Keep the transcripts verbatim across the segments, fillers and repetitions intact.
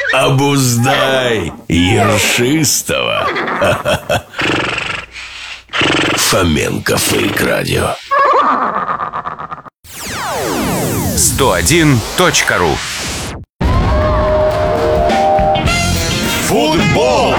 Обуздай ершистого. Фоменко Фейк Радио. сто один точка ру. Футбол!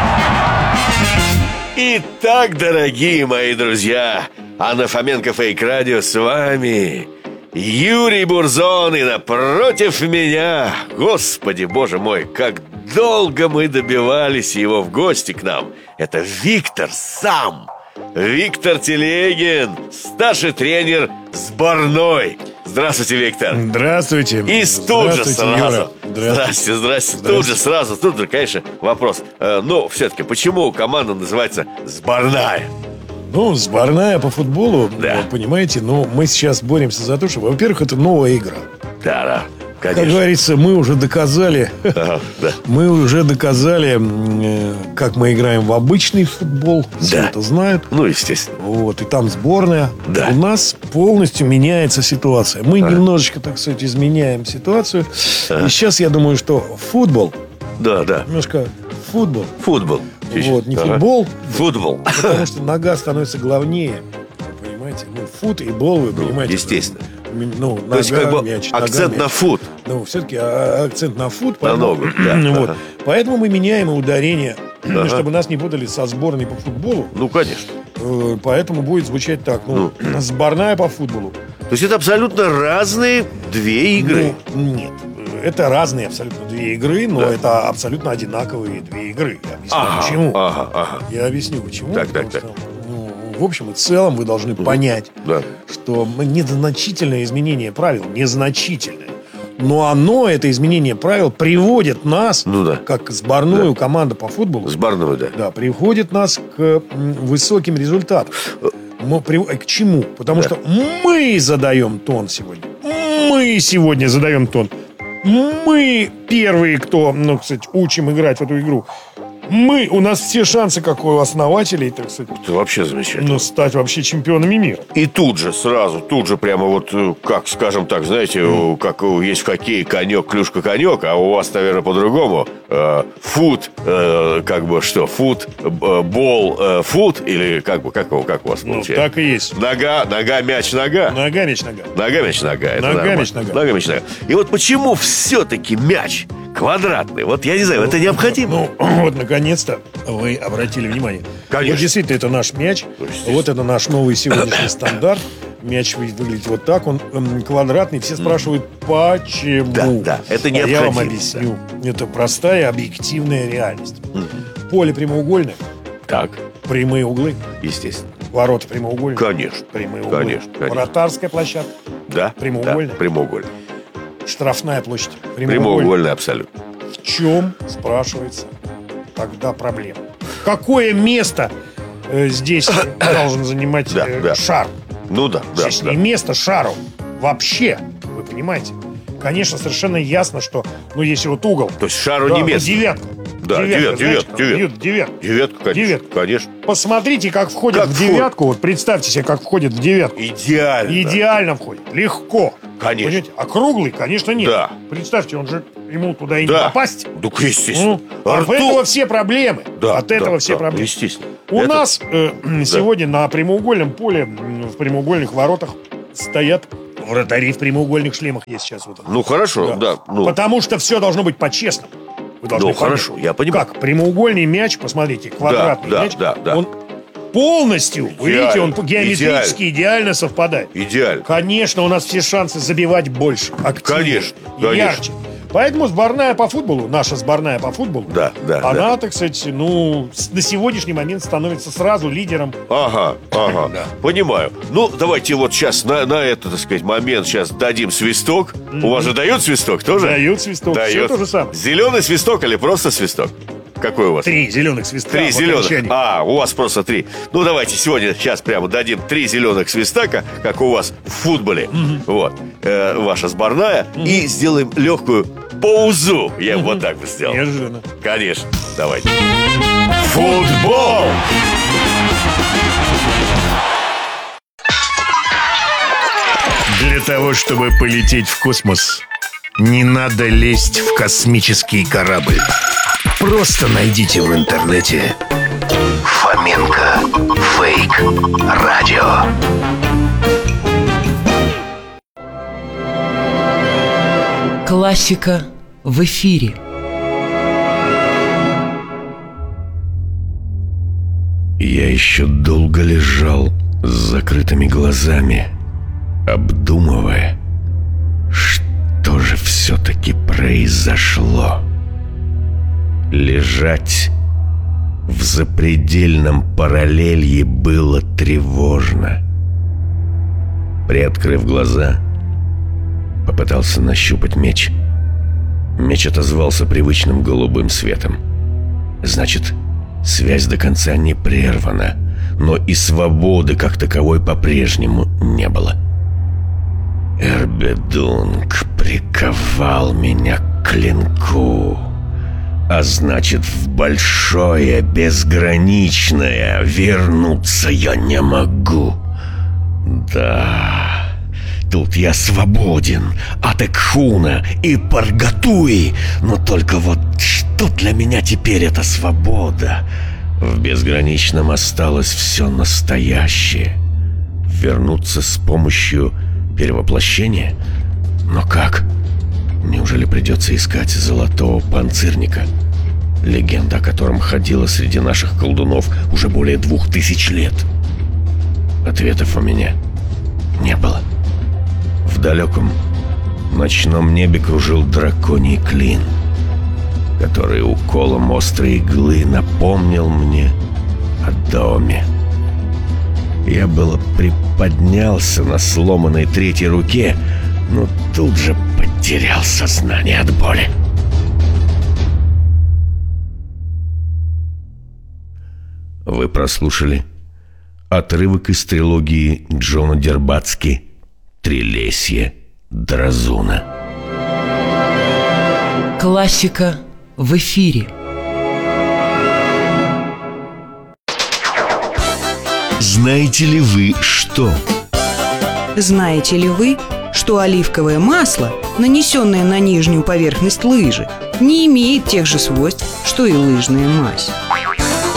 Итак, дорогие мои друзья, а на Фоменко Фейк Радио с вами Юрий Бурзон, и напротив меня, господи, боже мой, как долго мы добивались его в гости к нам. Это Виктор сам, Виктор Телегин, старший тренер сборной. Здравствуйте, Виктор. Здравствуйте. И тут же сразу. Здравствуйте. Здрасте, здрасте. Тут же сразу, тут же, конечно, вопрос. Э, ну, все-таки, почему команда называется «Сборная»? Ну, сборная по футболу, Да. вы понимаете, ну, мы сейчас боремся за то, что, во-первых, это новая игра. Да, да, Как конечно. говорится, мы уже доказали, Ага, да. мы уже доказали, м, как мы играем в обычный футбол. Все Да. это знают. Ну, естественно. Вот, и там сборная. Да. У нас полностью меняется ситуация. Мы Ага. немножечко, так сказать, изменяем ситуацию. Ага. И сейчас я думаю, что футбол, Да, да. немножко футбол, Футбол. вот, не Ага. футбол, Футбол. потому что нога становится главнее. Вы понимаете? Ну, фут и бол, вы Ну, понимаете. естественно. М, Ну, нога, То есть, как бы, мяч, нога, акцент на мяч. фут. Ну, все-таки а, акцент на фут. На поэтому- ногу, да, Вот. ага. Поэтому мы меняем и ударение, Ага. чтобы нас не путали со сборной по футболу. Ну, конечно. Э, Поэтому будет звучать так. Ну, сборная по футболу. То есть, это абсолютно разные две игры. Ну, нет. Это разные абсолютно две игры, но Да. это абсолютно одинаковые две игры. Я объясню, Ага, почему. ага, ага. Я объясню, почему. Так, потому так, что, ну, в общем и целом вы должны понять, Да. что незначительное изменение правил, незначительное. Но оно, это изменение правил, приводит нас, Ну да. как сборную команду по футболу, Сборную, да. да, приводит нас к м, высоким результатам. Мы при- К чему? Потому Да. что мы задаем тон сегодня. Мы сегодня задаем тон. Мы первые, кто, ну, кстати, учим играть в эту игру. Мы, у нас все шансы, как у основателей, так сказать, Это вообще замечательно. ну, стать вообще чемпионами мира. И тут же, сразу, тут же прямо вот, э, как, скажем так, знаете, э, как э, есть в хоккее конек, клюшка, конек, а у вас, наверное, по-другому. Э, Фут, э, как бы что, фут, э, бол, э, фут, или как бы, как, у- как у вас Ну, получается? так и есть. Нога, нога, мяч, нога. Нога, мяч, нога. Нога, мяч, нога. Это Нога, нормально. мяч, нога. Нога, мяч, нога. И вот почему все-таки мяч квадратный? Вот я не знаю, это необходимо? Ну, вот, наконец-то вы обратили внимание. Конечно. Вот действительно, это наш мяч. Ну, естественно. Вот это наш новый сегодняшний стандарт. Мяч вы- выглядит вот так. Он м, квадратный. Все спрашивают, почему? Да, да, это А я необходимо, вам объясню. Это простая объективная реальность. Поле прямоугольное, Так, прямые углы, естественно. ворота прямоугольные. Конечно. Прямые углы. Конечно, конечно. Вратарская площадка, Да? Прямоугольно. Да, прямоугольно. штрафная площадь. Прямоугольная. Прямоугольно абсолютно. В чем, спрашивается, тогда проблема? Какое место э, здесь должен занимать Да, э, да. шар? Ну да, да, Здесь да. не место шару вообще, вы понимаете? Конечно, совершенно ясно, что, ну, если вот угол... То есть шару да, не ну, место. девятка. Да, Девятка, девят- знаете, девят- как девят. бьют? Девятка. Девятка, конечно. Девятка. Конечно. Посмотрите, как входит Как в входит. девятку. Вот представьте себе, как входит в девятку. Идеально. Идеально входит. Легко. Конечно. Понимаете? А круглый, конечно, нет. Да. Представьте, он же ему туда и не Да. попасть. Ну, естественно. Ну, от Артур- этого все проблемы. Да, От да, этого все да, проблемы. Естественно. У Это- нас э, сегодня на прямоугольном поле, м, в прямоугольных воротах стоят вратари в прямоугольных шлемах. Есть сейчас вот это. Ну, хорошо, да. ну, Потому что все должно быть по-честному. Вы должны Ну, понять. хорошо, я понимаю. Как прямоугольный мяч, посмотрите, квадратный да, мяч, да, да. он полностью, вы Идеально, видите, он геометрически идеально, совпадает. Идеально. Конечно, у нас все шансы забивать больше, активнее, Конечно, конечно. ярче. Поэтому сборная по футболу, наша сборная по футболу, Да, да, она, да. так сказать, ну, с- на сегодняшний момент становится сразу лидером. Ага, ага, Да. понимаю. Ну, давайте вот сейчас на, на этот, так сказать, момент сейчас дадим свисток. У вас же дают свисток тоже? Дают свисток, все Дают. то же самое. Зеленый свисток или просто свисток? Какой у вас? Три зеленых свистка. Три в зеленых. окончании. А, у вас просто три. Ну, давайте сегодня, сейчас прямо дадим три зеленых свистака, как у вас в футболе. Вот. Э, ваша сборная. И сделаем легкую паузу. Я бы вот так бы сделал. Неожиданно. Конечно. Давайте. Футбол! Для того, чтобы полететь в космос, Не надо лезть в космический корабль. Просто найдите в интернете Фоменко Фейк Радио. Классика в эфире. Я еще долго лежал с закрытыми глазами, обдумывая, что же все-таки произошло. Лежать в запредельном параллелье было тревожно. Приоткрыв глаза, попытался нащупать меч. Меч отозвался привычным голубым светом. Значит, связь до конца не прервана, но и свободы как таковой по-прежнему не было. Эрбедунг приковал меня к клинку, а значит, в большое, безграничное вернуться я не могу. Да, тут я свободен от Экхуна и Паргатуи, но только вот что для меня теперь эта свобода? В безграничном осталось все настоящее. Вернуться с помощью перевоплощения? Но как? Неужели придется искать золотого панцирника? Легенда о котором ходила среди наших колдунов уже более двух тысяч лет. Ответов у меня не было. В далеком ночном небе кружил драконий клин, который уколом острой иглы напомнил мне о доме. Я было приподнялся на сломанной третьей руке, но тут же потерял сознание от боли. Вы прослушали отрывок из трилогии Джона Дербацки «Трилесье Дразуна». Классика в эфире. Знаете ли вы что? Знаете ли вы, что оливковое масло, нанесенное на нижнюю поверхность лыжи, не имеет тех же свойств, что и лыжная мазь?